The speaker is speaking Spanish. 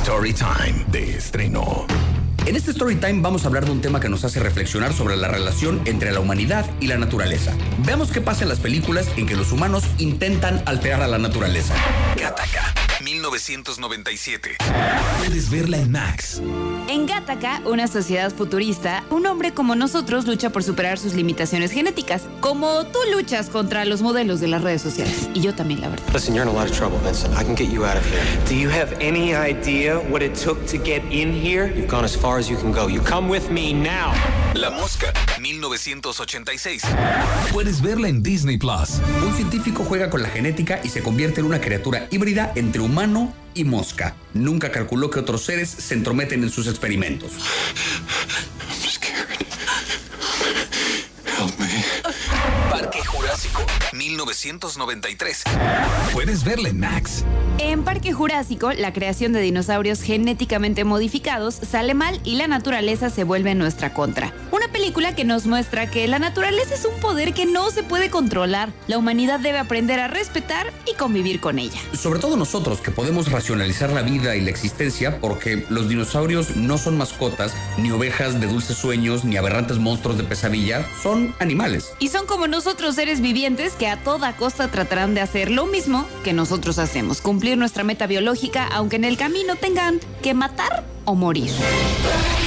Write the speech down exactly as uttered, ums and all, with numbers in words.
Storytime de estreno. En este Storytime vamos a hablar de un tema que nos hace reflexionar sobre la relación entre la humanidad y la naturaleza. Veamos qué pasa en las películas en que los humanos intentan alterar a la naturaleza. Gattaca, mil novecientos noventa y siete. Puedes verla en Max. En Gattaca, una sociedad futurista, un hombre como nosotros lucha por superar sus limitaciones genéticas, como tú luchas contra los modelos de las redes sociales. Y yo también, la verdad. Listen, you're in a lot of trouble, Vincent. I can get you out of here. Do you have any idea what it took to get in here? You've gone as far as you can go. You come with me now. La Mosca, mil novecientos ochenta y seis. Puedes verla en Disney Plus. Un científico juega con la genética y se convierte en una criatura híbrida entre humano y mosca. Nunca calculó que otros seres se entrometen en sus experimentos. I'm scared. Help me. Parque Jurásico, mil novecientos noventa y tres. Puedes verla en Max. En Parque Jurásico, la creación de dinosaurios genéticamente modificados sale mal y la naturaleza se vuelve en nuestra contra. Una película que nos muestra que la naturaleza es un poder que no se puede controlar. La humanidad debe aprender a respetar y convivir con ella. Sobre todo nosotros, que podemos racionalizar la vida y la existencia, porque los dinosaurios no son mascotas, ni ovejas de dulces sueños, ni aberrantes monstruos de pesadilla, son animales. Y son como nosotros, seres vivientes que a toda costa tratarán de hacer lo mismo que nosotros hacemos, cumplir nuestra meta biológica, aunque en el camino tengan que matar o morir.